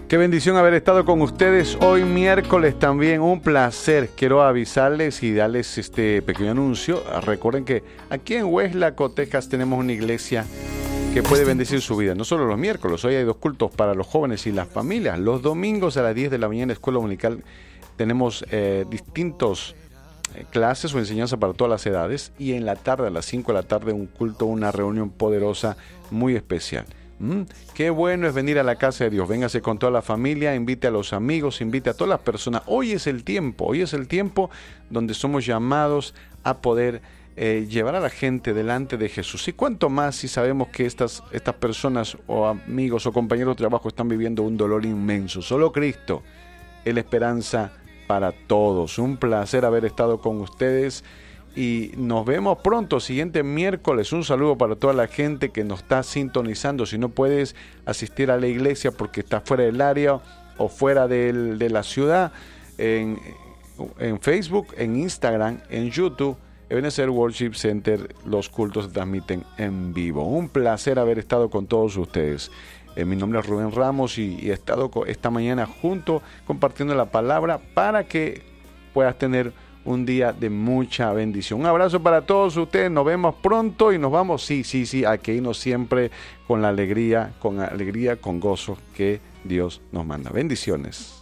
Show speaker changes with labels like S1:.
S1: Qué bendición haber estado con ustedes hoy miércoles también, un placer. Quiero avisarles y darles este pequeño anuncio. Recuerden que aquí en Westlaco, Texas, tenemos una iglesia que puede bendecir su vida. No solo los miércoles, hoy hay 2 cultos para los jóvenes y las familias. Los domingos a las 10 de la mañana, Escuela Dominical, tenemos distintos clases o enseñanza para todas las edades. Y en la tarde, a las 5 de la tarde, un culto, una reunión poderosa, muy especial. Qué bueno es venir a la casa de Dios. Véngase con toda la familia, invite a los amigos, invite a todas las personas. Hoy es el tiempo donde somos llamados a poder llevar a la gente delante de Jesús. Y cuánto más si sabemos que estas personas o amigos o compañeros de trabajo están viviendo un dolor inmenso. Solo Cristo es la esperanza para todos. Un placer haber estado con ustedes. Y nos vemos pronto, siguiente miércoles. Un saludo para toda la gente que nos está sintonizando. Si no puedes asistir a la iglesia porque estás fuera del área o fuera de la ciudad, en Facebook, en Instagram, en YouTube, Ebenezer Worship Center, los cultos se transmiten en vivo. Un placer haber estado con todos ustedes. Mi nombre es Rubén Ramos y he estado esta mañana junto compartiendo la palabra para que puedas tener un día de mucha bendición. Un abrazo para todos ustedes. Nos vemos pronto y nos vamos. Sí, hay que irnos siempre con la alegría, con gozo que Dios nos manda. Bendiciones.